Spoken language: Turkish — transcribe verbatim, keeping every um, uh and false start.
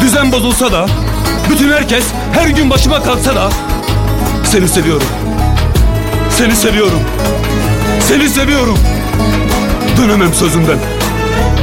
düzen bozulsa da, bütün herkes her gün başıma kalksa da seni seviyorum. Seni seviyorum. Seni seviyorum. Dönemem sözümden.